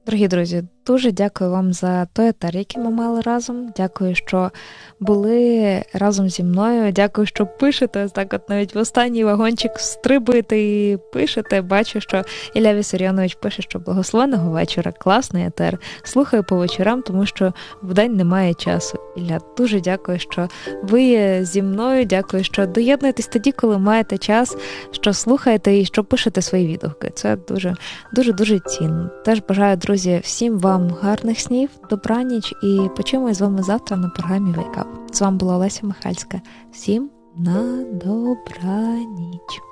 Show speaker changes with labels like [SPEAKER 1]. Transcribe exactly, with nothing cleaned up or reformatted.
[SPEAKER 1] Дорогі друзі, дуже дякую вам за той етер, який ми мали разом. Дякую, що були разом зі мною. Дякую, що пишете. Так от навіть в останній вагончик стрибуєте і пишете. Бачу, що Ілля Вісаріонович пише, що благословенного вечора. Класний етер. Слухаю по вечорам, тому що вдень немає часу. Ілля, дуже дякую, що ви є зі мною. Дякую, що доєднуєтесь тоді, коли маєте час, що слухаєте і що пишете свої відгуки. Це дуже, дуже, дуже цінно. Теж бажаю, друзі, всім вам гарних снів, добраніч і почуємось з вами завтра на програмі Wake Up. З вами була Олеся Михальська. Всім на добраніч.